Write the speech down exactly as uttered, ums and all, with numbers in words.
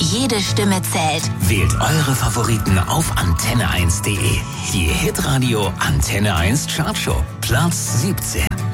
Jede Stimme zählt. Wählt eure Favoriten auf antenne eins punkt de. Die Hitradio Antenne eins Chartshow. Platz siebzehn.